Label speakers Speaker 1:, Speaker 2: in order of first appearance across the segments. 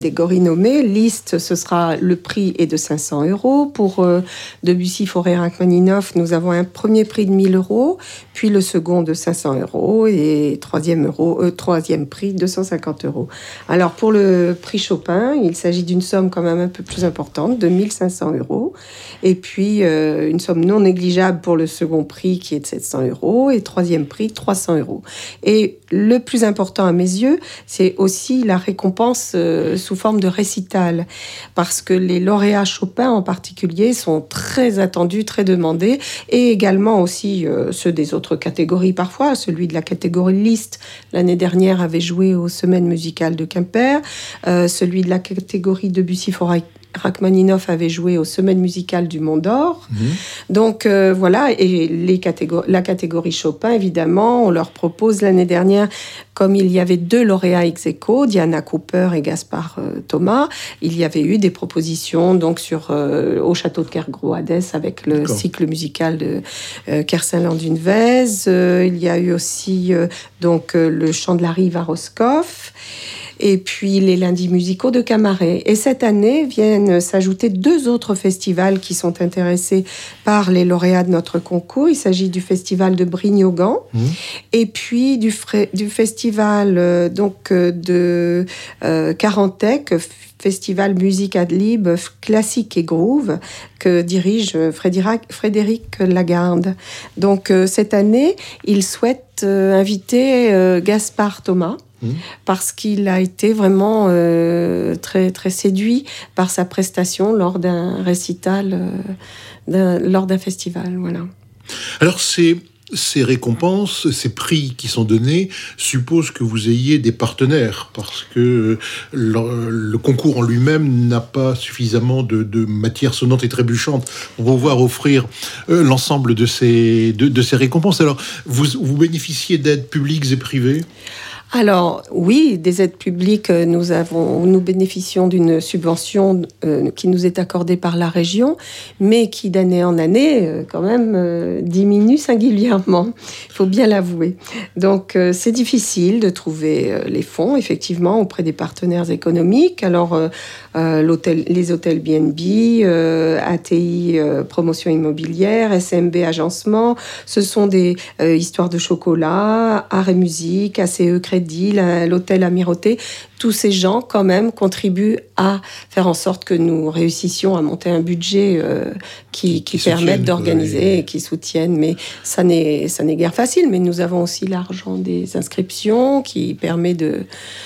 Speaker 1: catégories nommées. Liszt, ce sera le prix est de 500 €. Pour Debussy, Fauré, Rachmaninoff, nous avons un premier prix de 1 000 €, puis le second de 500 € et troisième prix 250 €. Alors pour le prix Chopin, il s'agit d'une somme quand même un peu plus importante, de 1 500 €, et puis une somme non négligeable pour le second prix qui est de 700 € et troisième prix 300 €. Et le plus important à mes yeux, c'est aussi la récompense sous forme de récital, parce que les lauréats Chopin en particulier sont très attendus, très demandés, et également aussi ceux des autres catégories parfois. Celui de la catégorie Liszt, l'année dernière, avait joué aux Semaines musicales de Quimper. Celui de la catégorie Debussy, Fauré, Rachmaninoff avait joué aux Semaines musicales du Mont d'Or. Donc voilà, et la catégorie Chopin, évidemment, on leur propose l'année dernière, comme il y avait 2 lauréats ex aequo, Diana Cooper et Gaspard Thomas, il y avait eu des propositions donc au château de Kergro-Hadès avec le cycle musical de Kersin-Landunvez. Il y a eu aussi le chant de la Rive à Roscoff, et puis les lundis musicaux de Camaret. Et cette année viennent s'ajouter 2 autres festivals qui sont intéressés par les lauréats de notre concours. Il s'agit du festival de Brignogan et puis du festival de Carantec, Festival Musique ad lib, classique et groove, que dirige Frédéric Lagarde. Donc cette année, il souhaite inviter Gaspard Thomas, parce qu'il a été vraiment très, très séduit par sa prestation lors d'un récital, lors d'un festival. Voilà.
Speaker 2: Alors ces récompenses, ces prix qui sont donnés, supposent que vous ayez des partenaires, parce que le concours en lui-même n'a pas suffisamment de matière sonnante et trébuchante pour pouvoir offrir l'ensemble de ces récompenses. Alors, vous bénéficiez d'aides publiques et privées ?
Speaker 1: Alors oui, des aides publiques, nous bénéficions d'une subvention qui nous est accordée par la région, mais qui d'année en année quand même diminue singulièrement, il faut bien l'avouer. Donc c'est difficile de trouver les fonds effectivement auprès des partenaires économiques. Alors les hôtels B&B, ATI Promotion Immobilière, SMB Agencement, ce sont des histoires de chocolat, art et musique, ACE Crédit, l'hôtel Amirauté, tous ces gens quand même contribuent à faire en sorte que nous réussissions à monter un budget qui permette d'organiser et qui soutiennent. Mais ça n'est guère facile, mais nous avons aussi l'argent des inscriptions qui permet de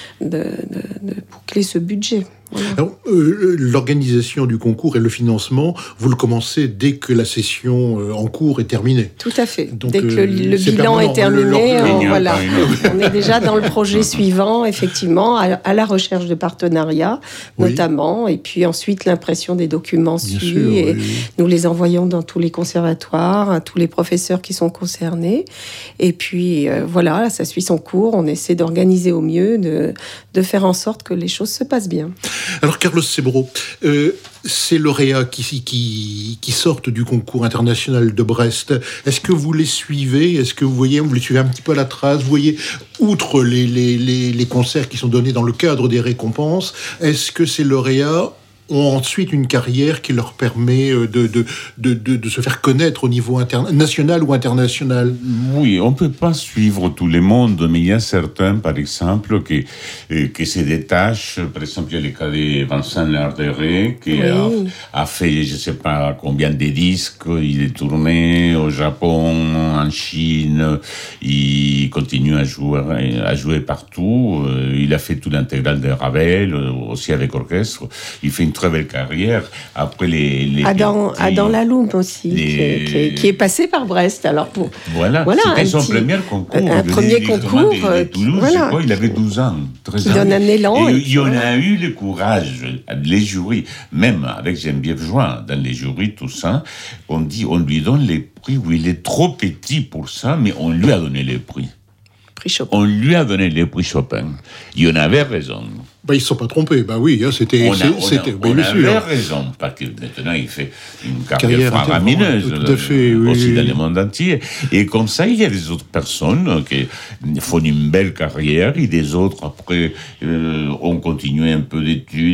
Speaker 1: boucler ce budget. Voilà.
Speaker 2: Alors, l'organisation du concours et le financement, vous le commencez dès que la session en cours est terminée.
Speaker 1: Tout à fait. Donc, dès que le bilan est terminé, on est déjà dans le projet suivant, effectivement, à la recherche de partenariats, notamment, et puis ensuite l'impression des documents suit, et nous les envoyons dans tous les conservatoires, à tous les professeurs qui sont concernés, et puis voilà, ça suit son cours, on essaie d'organiser au mieux, de faire en sorte que les choses se passent bien.
Speaker 2: Alors Carlos Sebro, ces lauréats qui sortent du concours international de Brest, est-ce que vous les suivez ? Est-ce que vous les suivez un petit peu à la trace ? Vous voyez, outre les concerts qui sont donnés dans le cadre des récompenses, est-ce que ces lauréats ont ensuite une carrière qui leur permet de se faire connaître au niveau national ou international?
Speaker 3: Oui, on ne peut pas suivre tout le monde, mais il y a certains, par exemple, qui se détachent. Par exemple, il y a le cas de Vincent Larderet, qui a fait, je ne sais pas combien de disques, il est tourné au Japon, en Chine, il continue à jouer partout. Il a fait tout l'intégrale de Ravel, aussi avec orchestre. Il fait une très belle carrière. Après
Speaker 1: Adam Laloum aussi, qui est passé par Brest. Alors
Speaker 3: voilà c'était son premier concours.
Speaker 1: Un premier concours.
Speaker 3: De Toulouse, je crois, il avait 12 ans.
Speaker 1: Qui donne un élan.
Speaker 3: Et il en a eu le courage, les jurys, même avec Geneviève Join, dans les jurys, tout ça, on lui donne les prix où il est trop petit pour ça, mais on lui a donné les prix.
Speaker 1: prix Chopin.
Speaker 3: On lui a donné le prix Chopin. Et on avait raison.
Speaker 2: Ils ne se sont pas trompés. Oui, c'était.
Speaker 3: On avait
Speaker 2: sûr.
Speaker 3: raison, parce que maintenant il fait une carrière faramineuse aussi dans le monde entier. Et comme ça, il y a des autres personnes qui font une belle carrière et des autres, après, ont continué un peu d'études.